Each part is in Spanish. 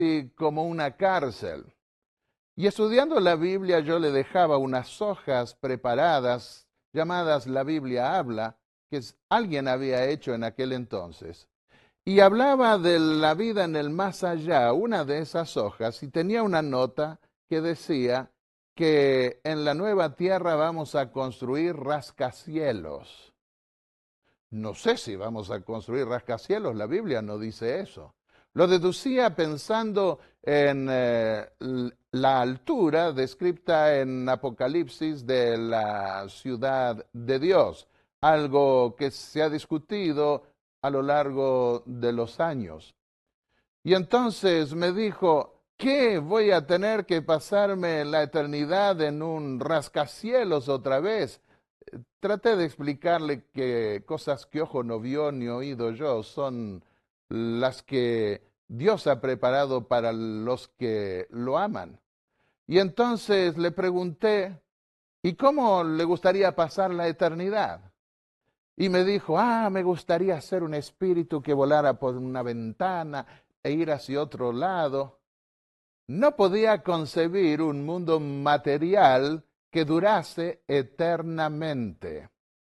como una cárcel. Y estudiando la Biblia yo le dejaba unas hojas preparadas llamadas La Biblia Habla, que alguien había hecho en aquel entonces. Y hablaba de la vida en el más allá, una de esas hojas, y tenía una nota que decía que en la nueva tierra vamos a construir rascacielos. No sé si vamos a construir rascacielos, la Biblia no dice eso. Lo deducía pensando en la altura descrita en Apocalipsis de la ciudad de Dios, algo que se ha discutido a lo largo de los años. Y entonces me dijo, ¿qué voy a tener que pasarme la eternidad en un rascacielos otra vez? Traté de explicarle que cosas que ojo no vio ni oído yo son las que Dios ha preparado para los que lo aman. Y entonces le pregunté, ¿y cómo le gustaría pasar la eternidad? Y me dijo, me gustaría ser un espíritu que volara por una ventana e ir hacia otro lado. No podía concebir un mundo material que durase eternamente.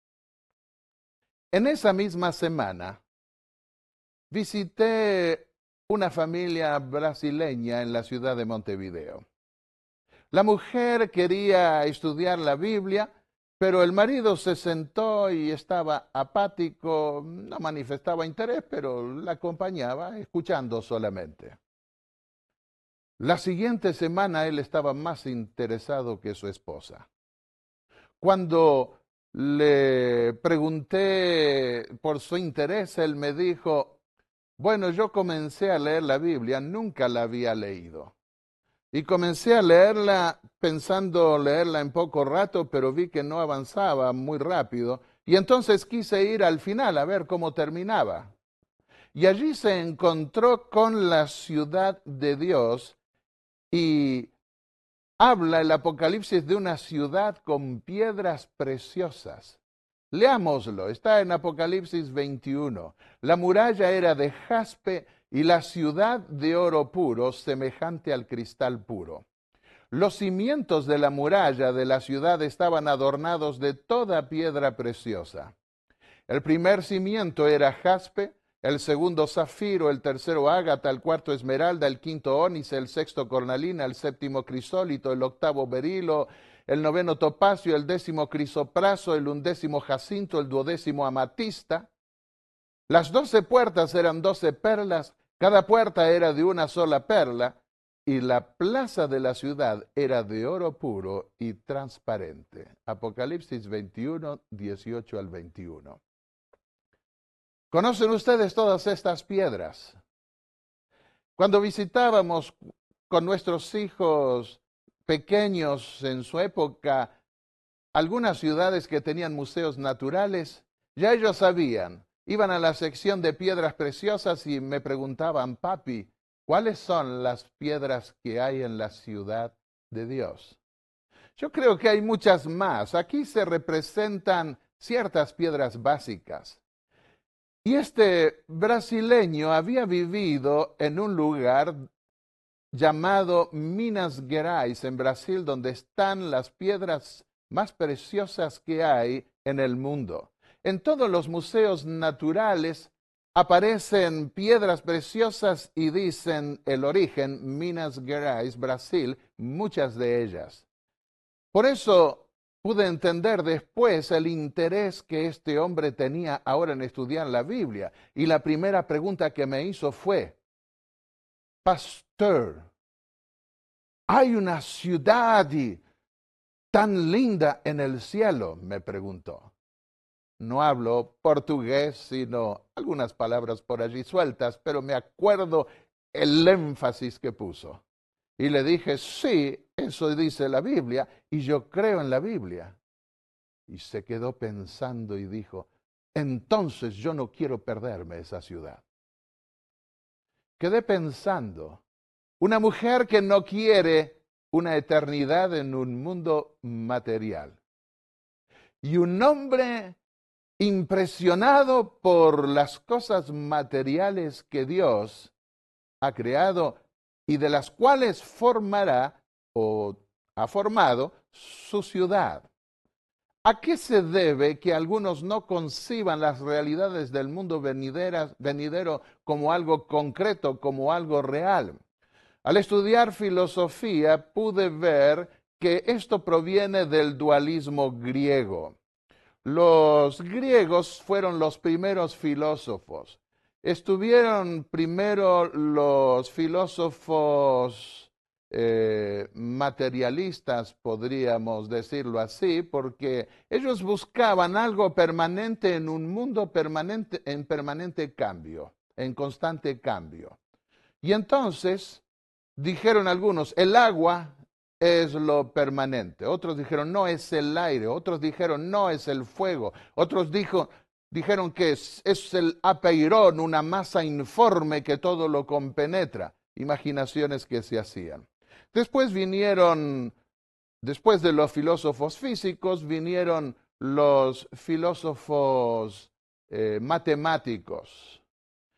En esa misma semana visité una familia brasileña en la ciudad de Montevideo. La mujer quería estudiar la Biblia, pero el marido se sentó y estaba apático, no manifestaba interés, pero la acompañaba, escuchando solamente. La siguiente semana él estaba más interesado que su esposa. Cuando le pregunté por su interés, él me dijo, bueno, yo comencé a leer la Biblia, nunca la había leído. Y comencé a leerla pensando leerla en poco rato, pero vi que no avanzaba muy rápido. Y entonces quise ir al final a ver cómo terminaba. Y allí se encontró con la ciudad de Dios y habla el Apocalipsis de una ciudad con piedras preciosas. Leámoslo, está en Apocalipsis 21. La muralla era de jaspe y la ciudad de oro puro, semejante al cristal puro. Los cimientos de la muralla de la ciudad estaban adornados de toda piedra preciosa. El primer cimiento era jaspe, el segundo zafiro, el tercero ágata, el cuarto esmeralda, el quinto ónice, el sexto cornalina, el séptimo crisólito, el octavo berilo, el noveno topacio, el décimo crisopraso, el undécimo jacinto, el duodécimo amatista. Las 12 puertas eran 12 perlas, cada puerta era de una sola perla, y la plaza de la ciudad era de oro puro y transparente. Apocalipsis 21, 18 al 21. ¿Conocen ustedes todas estas piedras? Cuando visitábamos con nuestros hijos pequeños en su época algunas ciudades que tenían museos naturales, ya ellos sabían, iban a la sección de piedras preciosas y me preguntaban, papi, ¿cuáles son las piedras que hay en la ciudad de Dios? Yo creo que hay muchas más. Aquí se representan ciertas piedras básicas. Y este brasileño había vivido en un lugar llamado Minas Gerais, en Brasil, donde están las piedras más preciosas que hay en el mundo. En todos los museos naturales aparecen piedras preciosas y dicen el origen, Minas Gerais, Brasil, muchas de ellas. Por eso pude entender después el interés que este hombre tenía ahora en estudiar la Biblia. Y la primera pregunta que me hizo fue, Pastor, ¿hay una ciudad tan linda en el cielo? Me preguntó. No hablo portugués, sino algunas palabras por allí sueltas, pero me acuerdo el énfasis que puso. Y le dije, sí, eso dice la Biblia, y yo creo en la Biblia. Y se quedó pensando y dijo, entonces yo no quiero perderme esa ciudad. Quedé pensando, una mujer que no quiere una eternidad en un mundo material. Y un hombre impresionado por las cosas materiales que Dios ha creado, y de las cuales formará o ha formado su ciudad. ¿A qué se debe que algunos no conciban las realidades del mundo venidero como algo concreto, como algo real? Al estudiar filosofía pude ver que esto proviene del dualismo griego. Los griegos fueron los primeros filósofos. Estuvieron primero los filósofos materialistas, podríamos decirlo así, porque ellos buscaban algo permanente en un mundo permanente, en permanente cambio, en constante cambio. Y entonces dijeron algunos, el agua es lo permanente. Otros dijeron, no, es el aire. Otros dijeron, no, es el fuego. Otros dijeron que es el apeirón, una masa informe que todo lo compenetra. Imaginaciones que se hacían. Después después de los filósofos físicos, vinieron los filósofos matemáticos.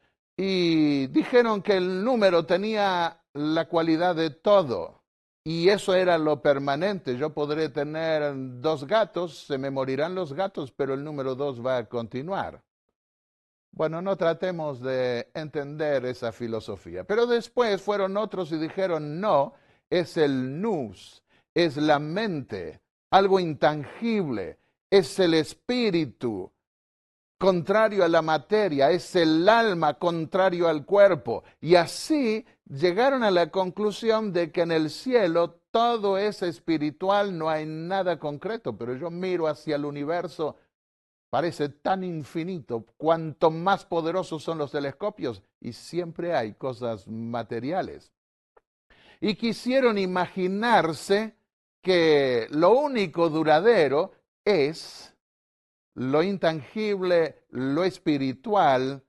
Y dijeron que el número tenía la cualidad de todo. Y eso era lo permanente. Yo podré tener 2 gatos, se me morirán los gatos, pero el número 2 va a continuar. Bueno, no tratemos de entender esa filosofía. Pero después fueron otros y dijeron, no, es el nous, es la mente, algo intangible, es el espíritu, contrario a la materia, es el alma contrario al cuerpo. Y así llegaron a la conclusión de que en el cielo todo es espiritual, no hay nada concreto, pero yo miro hacia el universo, parece tan infinito, cuanto más poderosos son los telescopios, y siempre hay cosas materiales. Y quisieron imaginarse que lo único duradero es lo intangible, lo espiritual,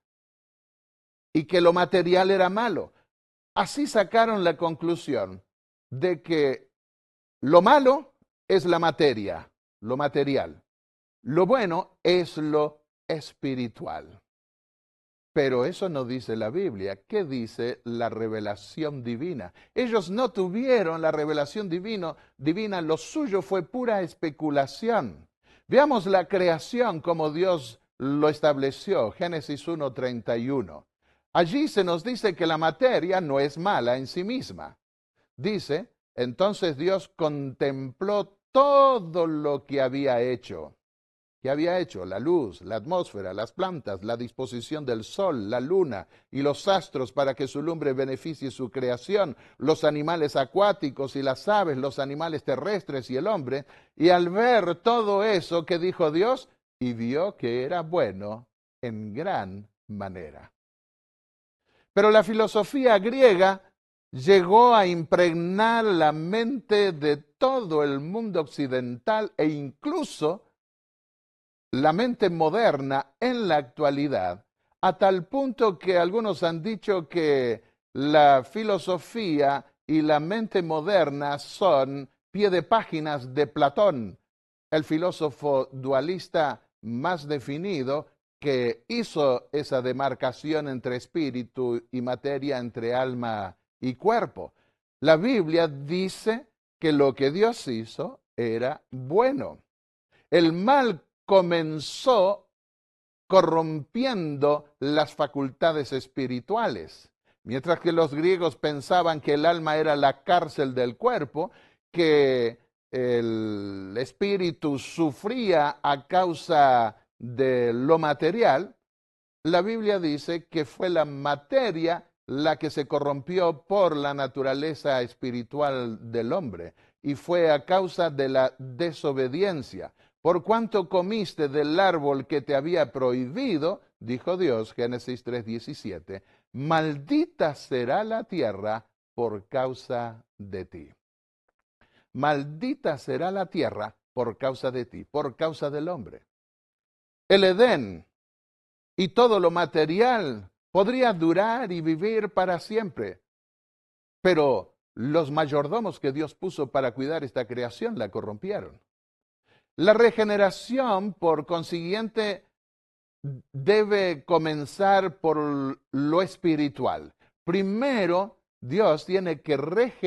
y que lo material era malo. Así sacaron la conclusión de que lo malo es la materia, lo material. Lo bueno es lo espiritual. Pero eso no dice la Biblia. ¿Qué dice la revelación divina? Ellos no tuvieron la revelación divina, lo suyo fue pura especulación. Veamos la creación como Dios lo estableció, Génesis 1:31. Allí se nos dice que la materia no es mala en sí misma. Dice, entonces Dios contempló todo lo que había hecho. ¿Qué había hecho? La luz, la atmósfera, las plantas, la disposición del sol, la luna y los astros para que su lumbre beneficie su creación, los animales acuáticos y las aves, los animales terrestres y el hombre. Y al ver todo eso, ¿qué dijo Dios? Y vio que era bueno en gran manera. Pero la filosofía griega llegó a impregnar la mente de todo el mundo occidental e incluso la mente moderna en la actualidad, a tal punto que algunos han dicho que la filosofía y la mente moderna son pie de páginas de Platón, el filósofo dualista más definido que hizo esa demarcación entre espíritu y materia, entre alma y cuerpo. La Biblia dice que lo que Dios hizo era bueno. El mal comenzó corrompiendo las facultades espirituales. Mientras que los griegos pensaban que el alma era la cárcel del cuerpo, que el espíritu sufría a causa de lo material, la Biblia dice que fue la materia la que se corrompió por la naturaleza espiritual del hombre, y fue a causa de la desobediencia. Por cuanto comiste del árbol que te había prohibido, dijo Dios, Génesis 3:17, maldita será la tierra por causa de ti. Maldita será la tierra por causa de ti, por causa del hombre. El Edén y todo lo material podría durar y vivir para siempre, pero los mayordomos que Dios puso para cuidar esta creación la corrompieron. La regeneración, por consiguiente, debe comenzar por lo espiritual. Primero, Dios tiene que